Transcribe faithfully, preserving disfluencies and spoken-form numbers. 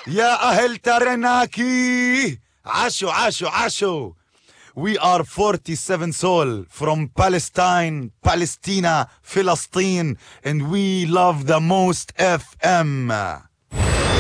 يا أهل ترناكي عاشو عاشو عاشو. We are forty-seven Soul from Palestine, Palestina, Philistine, and we love the most F M.